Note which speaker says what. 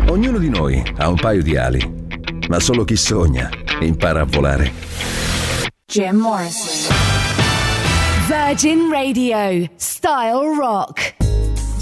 Speaker 1: Ognuno di noi ha un paio di ali, ma solo chi sogna impara a volare.
Speaker 2: Jim Morrison. Virgin Radio. Style Rock.